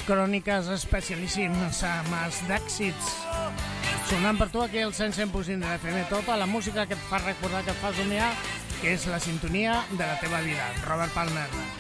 cròniques especialíssimes d'èxits. Sonant per tu aquí al 100.5 de l'FM, tota la música que et fa recordar, que et fa somiar, que és la sintonia de la teva vida. Robert Palmer.